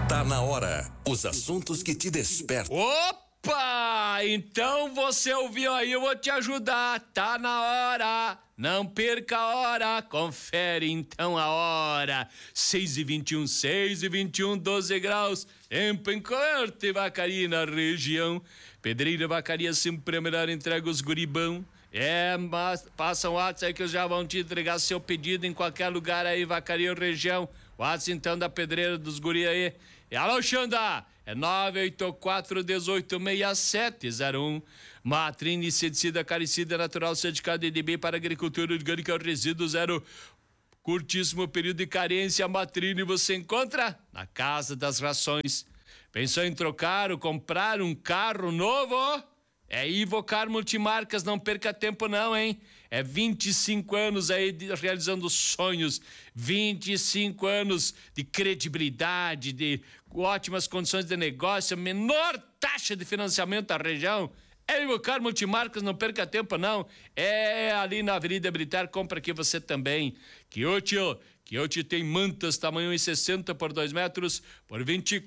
Tá na hora. Os assuntos que te despertam. Opa! Então você ouviu aí, eu vou te ajudar. Tá na hora. Não perca a hora. Confere então a hora. 6h21, 6h21, 12 graus. Tempo encoberto e Vacaria na região. Pedreira Vacaria sempre a melhor entrega os guribão. Mas passa um WhatsApp aí que eles já vão te entregar seu pedido em qualquer lugar aí, Vacaria região. WhatsApp então da Pedreira dos guri aí. Alô, Xanda! É 984-186701. Matrine inseticida, caricida, natural, certificado EDB para agricultura orgânica, resíduo zero. Curtíssimo período de carência, Matrine você encontra na Casa das Rações. Pensou em trocar ou comprar um carro novo? É Ivocar Multimarcas, não perca tempo não, hein? É 25 anos aí realizando sonhos, 25 anos de credibilidade, de ótimas condições de negócio, menor taxa de financiamento da região. É Ivocar Multimarcas, não perca tempo não. É ali na Avenida Militar, compra aqui você também. Que útil tem mantas tamanho 1,60 por 2 metros por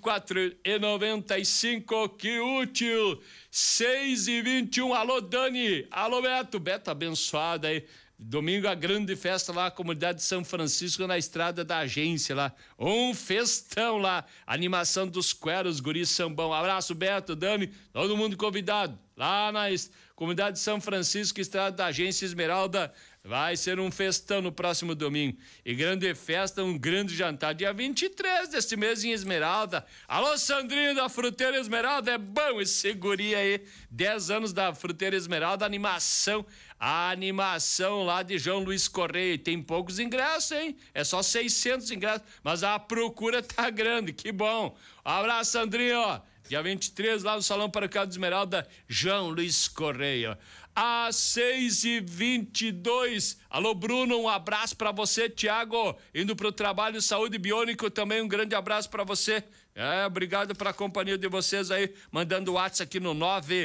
R$24,95. Que útil! 6h21. Alô, Dani. Alô, Beto abençoado aí. Domingo a grande festa lá, a comunidade de São Francisco, na estrada da agência lá. Um festão lá. Animação dos Queros, guris sambão. Abraço, Beto, Dani, todo mundo convidado. Lá na comunidade de São Francisco, estrada da agência Esmeralda. Vai ser um festão no próximo domingo. E grande festa, um grande jantar. Dia 23 deste mês em Esmeralda. Alô, Sandrinho da Fruteira Esmeralda. É bom esse guri aí. 10 anos da Fruteira Esmeralda. A animação lá de João Luiz Correia. Tem poucos ingressos, hein? É só 600 ingressos. Mas a procura tá grande. Que bom. Um abraço, Sandrinho. Dia 23 lá no Salão Paroquial de Esmeralda, João Luiz Correia. Às 6h22. Alô, Bruno, um abraço pra você. Tiago, indo pro trabalho, Saúde Biônico, também um grande abraço pra você. Obrigado pela companhia de vocês aí, mandando o WhatsApp aqui no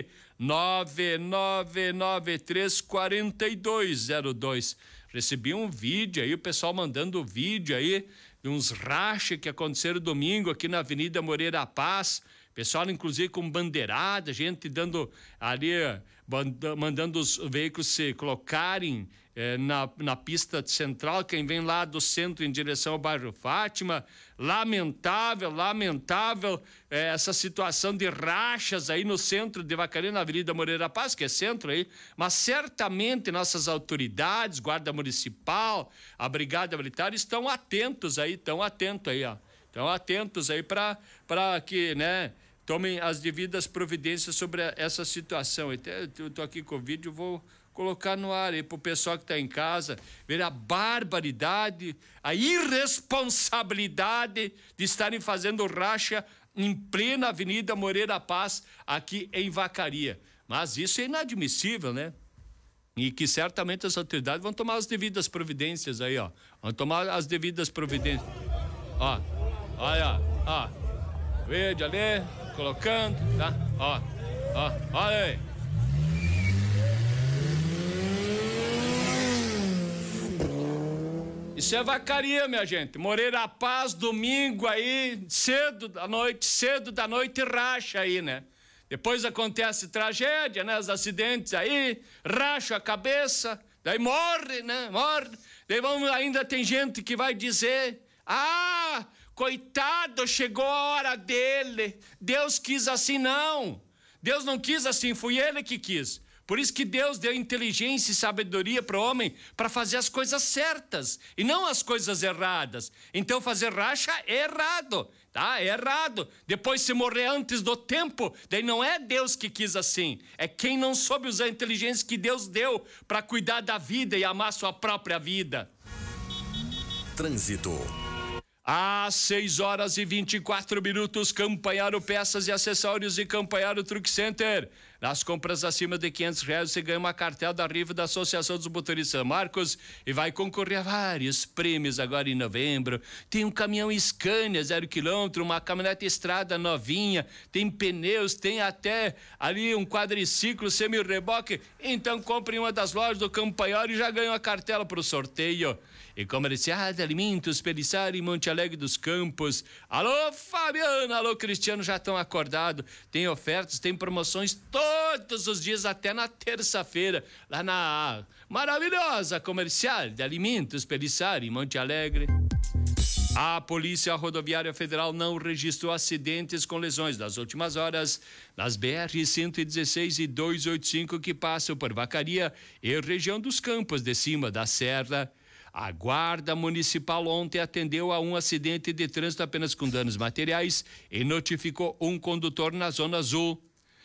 999934202. Recebi um vídeo aí, o pessoal mandando vídeo aí de uns rachas que aconteceram domingo aqui na Avenida Moreira Paz. Pessoal, inclusive, com bandeirada, gente dando ali, mandando os veículos se colocarem na pista central, quem vem lá do centro em direção ao bairro Fátima. Lamentável, essa situação de rachas aí no centro de Vacaria, na Avenida Moreira Paz, que é centro aí, mas certamente nossas autoridades, Guarda Municipal, a Brigada Militar, estão atentos aí, ó. Estão atentos aí para que, né, tomem as devidas providências sobre essa situação. Eu tô aqui com o vídeo, vou colocar no ar aí pro pessoal que tá em casa ver a barbaridade, a irresponsabilidade de estarem fazendo racha em plena Avenida Moreira Paz, aqui em Vacaria. Mas isso é inadmissível, né? E que certamente as autoridades vão tomar as devidas providências aí, ó. Vão tomar as devidas providências. Ó. Olha, ó, vídeo ali, colocando, tá? Ó, olha aí. Isso é Vacaria, minha gente. Moreira Paz, domingo aí, cedo da noite, racha aí, né? Depois acontece tragédia, né? Os acidentes aí, racha a cabeça, daí morre, né? Daí ainda tem gente que vai dizer, coitado, chegou a hora dele. Deus quis assim, não. Deus não quis assim, foi ele que quis. Por isso que Deus deu inteligência e sabedoria para o homem para fazer as coisas certas e não as coisas erradas. Então fazer racha é errado, tá? É errado. Depois se morrer antes do tempo, daí não é Deus que quis assim. É quem não soube usar a inteligência que Deus deu para cuidar da vida e amar sua própria vida. Trânsito. Às 6h24, Campanharo Peças e Acessórios e Campanharo Truck Center. Nas compras acima de R$500, você ganha uma cartela da rifa da Associação dos Motoristas São Marcos e vai concorrer a vários prêmios agora em novembro. Tem um caminhão Scania 0 km, uma caminhonete Estrada novinha, tem pneus, tem até ali um quadriciclo semi-reboque. Então compre em uma das lojas do Campanharo e já ganha uma cartela para o sorteio. E comercial de alimentos Pelissari, Monte Alegre dos Campos. Alô, Fabiana, alô, Cristiano, já estão acordados. Tem ofertas, tem promoções todos os dias, até na terça-feira, lá na maravilhosa comercial de alimentos Pelissari, Monte Alegre. A Polícia Rodoviária Federal não registrou acidentes com lesões nas últimas horas nas BR-116 e 285 que passam por Vacaria e região dos Campos de Cima da Serra. A Guarda Municipal ontem atendeu a um acidente de trânsito apenas com danos materiais e notificou um condutor na Zona Azul.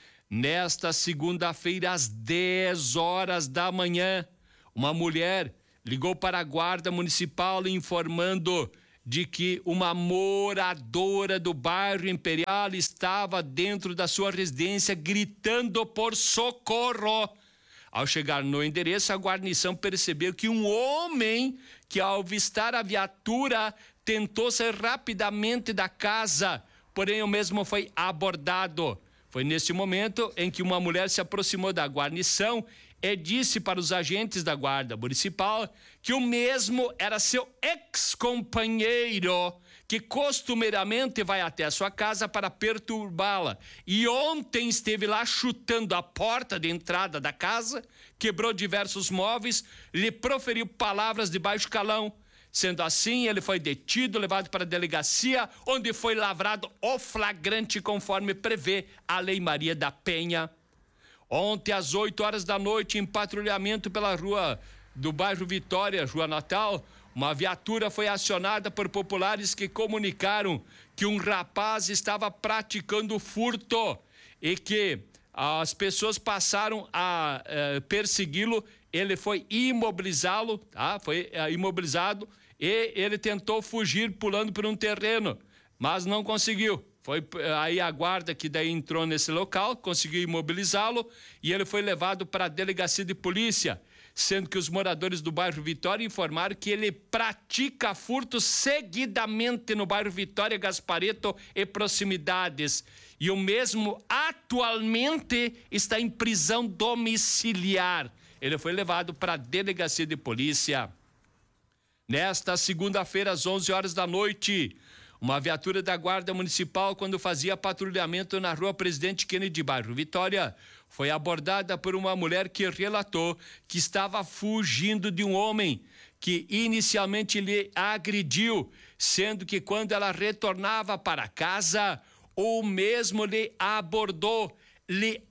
Nesta segunda-feira, às 10 horas da manhã, uma mulher ligou para a Guarda Municipal informando de que uma moradora do bairro Imperial estava dentro da sua residência gritando por socorro. Ao chegar no endereço, a guarnição percebeu que um homem que, ao avistar a viatura, tentou sair rapidamente da casa, porém o mesmo foi abordado. Foi nesse momento em que uma mulher se aproximou da guarnição e disse para os agentes da Guarda Municipal que o mesmo era seu ex-companheiro, que costumeiramente vai até a sua casa para perturbá-la. E ontem esteve lá chutando a porta de entrada da casa, quebrou diversos móveis, lhe proferiu palavras de baixo calão. Sendo assim, ele foi detido, levado para a delegacia, onde foi lavrado o flagrante conforme prevê a Lei Maria da Penha. Ontem, às 8 horas da noite, em patrulhamento pela rua do bairro Vitória, Rua Natal, uma viatura foi acionada por populares que comunicaram que um rapaz estava praticando furto e que as pessoas passaram a persegui-lo. Ele foi imobilizado, tá? Foi imobilizado e ele tentou fugir pulando por um terreno, mas não conseguiu. Foi aí a guarda que daí entrou nesse local, conseguiu imobilizá-lo e ele foi levado para a delegacia de polícia, sendo que os moradores do bairro Vitória informaram que ele pratica furto seguidamente no bairro Vitória, Gaspareto e proximidades. E o mesmo atualmente está em prisão domiciliar. Ele foi levado para a delegacia de polícia. Nesta segunda-feira, às 11 horas da noite, uma viatura da Guarda Municipal, quando fazia patrulhamento na rua Presidente Kennedy, bairro Vitória, foi abordada por uma mulher que relatou que estava fugindo de um homem que inicialmente lhe agrediu, sendo que quando ela retornava para casa, o mesmo lhe abordou, lhe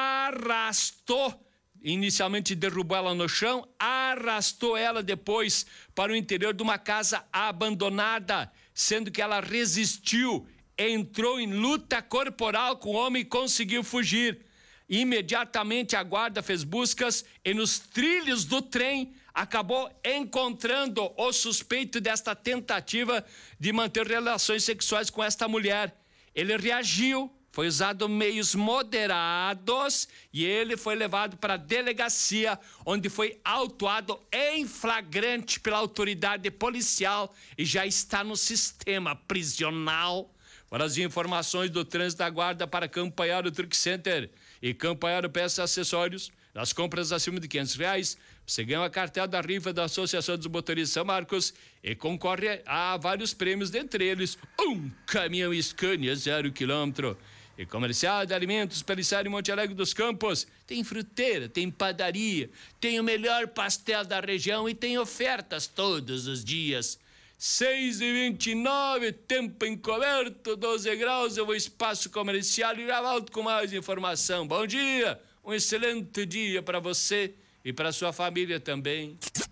arrastou. Inicialmente derrubou ela no chão, arrastou ela depois para o interior de uma casa abandonada, sendo que ela resistiu, entrou em luta corporal com o homem e conseguiu fugir. Imediatamente a guarda fez buscas e nos trilhos do trem acabou encontrando o suspeito desta tentativa de manter relações sexuais com esta mulher. Ele reagiu. Foi usado meios moderados e ele foi levado para a delegacia, onde foi autuado em flagrante pela autoridade policial e já está no sistema prisional. Para as informações do trânsito da guarda para Campanharo Truck Center e Campanharo Peças e Acessórios, nas compras acima de R$500, você ganha uma cartela da rifa da Associação dos Motoristas São Marcos e concorre a vários prêmios, dentre eles um caminhão Scania 0 km. E comercial de alimentos Pelissari, Monte Alegre dos Campos. Tem fruteira, tem padaria, tem o melhor pastel da região e tem ofertas todos os dias. 6h29, tempo encoberto, 12 graus, eu vou espaço comercial e já volto com mais informação. Bom dia, um excelente dia para você e para sua família também.